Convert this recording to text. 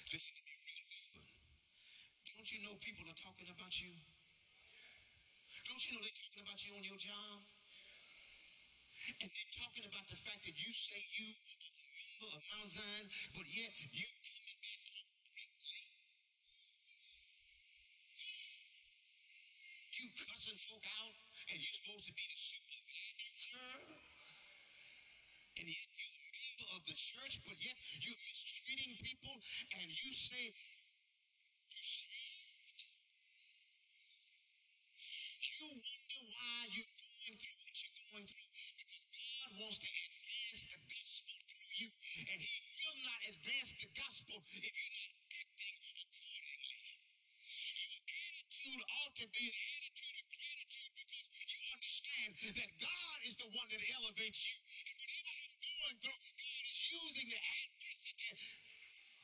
Listen to me real good. Don't you know people are talking about you? Don't you know they're talking about you on your job? And they're talking about the fact that you say you are a member of Mount Zion, but yet you coming back off break late. You cussing folk out, and you're supposed to be the supervisor. And yet you're a member of the church, but yet you're mistreating people, and you say you're saved. You wonder why you're going through what you're going through, because God wants to advance the gospel through you, and he will not advance the gospel if you're not acting accordingly. Your attitude ought to be an attitude of gratitude, because you understand that God is the one that elevates you. And whatever I'm going through, God is using the